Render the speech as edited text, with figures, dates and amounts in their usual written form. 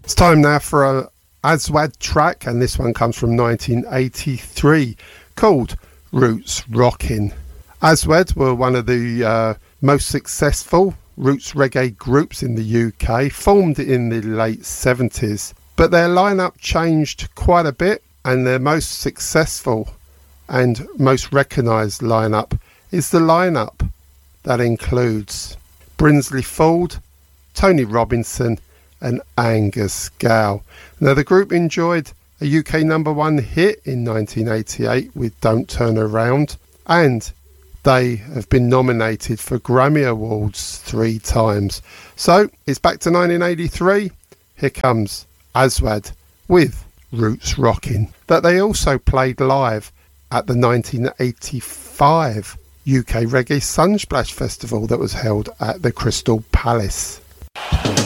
It's time now for a Aswad track, and this one comes from 1983, called Roots Rockin'. Aswad were one of the most successful roots reggae groups in the UK, formed in the late 70s, but their lineup changed quite a bit, and their most successful and most recognised lineup is the lineup that includes Brinsley Ford, Tony Robinson and Angus Gow. Now, the group enjoyed a UK #1 hit in 1988 with Don't Turn Around, and they have been nominated for Grammy Awards 3 times. So it's back to 1983. Here comes Aswad with Roots Rockin', that they also played live at the 1985 UK Reggae Sunsplash Festival that was held at the Crystal Palace.